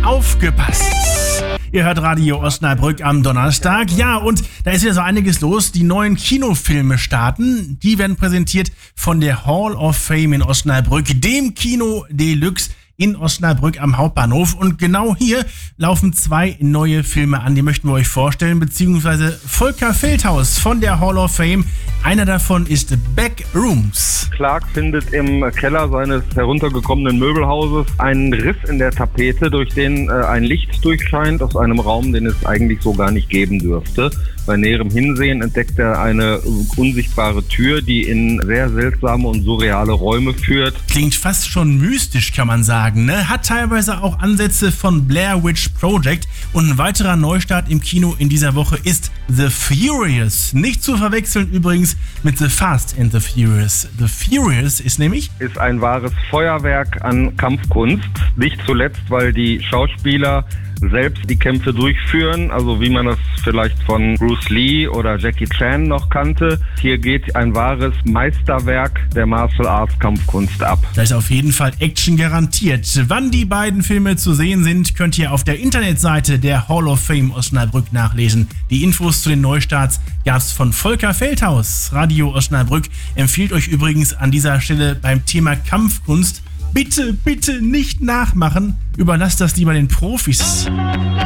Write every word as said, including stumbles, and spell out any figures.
aufgepasst! Ihr hört Radio Osnabrück am Donnerstag. Ja, und da ist wieder so einiges los. Die neuen Kinofilme starten. Die werden präsentiert von der Hall of Fame in Osnabrück, dem Kino Deluxe in Osnabrück am Hauptbahnhof. Und genau hier laufen zwei neue Filme an, die möchten wir euch vorstellen, beziehungsweise Volker Feldhaus von der Hall of Fame. Einer davon ist Backrooms. Clark findet im Keller seines heruntergekommenen Möbelhauses einen Riss in der Tapete, durch den äh, ein Licht durchscheint aus einem Raum, den es eigentlich so gar nicht geben dürfte. Bei näherem Hinsehen entdeckt er eine unsichtbare Tür, die in sehr seltsame und surreale Räume führt. Klingt fast schon mystisch, kann man sagen, ne? Hat teilweise auch Ansätze von Blair Witch Project. Und ein weiterer Neustart im Kino in dieser Woche ist The Furious. Nicht zu verwechseln übrigens mit The Fast and the Furious. The Furious ist nämlich... ist ein wahres Feuerwerk an Kampfkunst. Nicht zuletzt, weil die Schauspieler selbst die Kämpfe durchführen, also wie man das vielleicht von Bruce Lee oder Jackie Chan noch kannte. Hier geht ein wahres Meisterwerk der Martial Arts Kampfkunst ab. Da ist auf jeden Fall Action garantiert. Wann die beiden Filme zu sehen sind, könnt ihr auf der Internetseite der Hall of Fame Osnabrück nachlesen. Die Infos zu den Neustarts gab's von Volker Feldhaus. Radio Osnabrück empfiehlt euch übrigens an dieser Stelle beim Thema Kampfkunst: bitte, bitte nicht nachmachen. Überlasst das lieber den Profis.